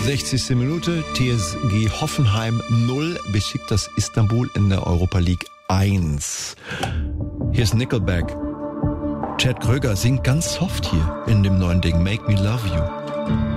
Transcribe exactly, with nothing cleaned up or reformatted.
sechzigste Minute, T S G Hoffenheim null, Besiktas Istanbul in der Europa League eins. Hier ist Nickelback. Chad Kroeger singt ganz soft hier in dem neuen Ding Make Me Love You.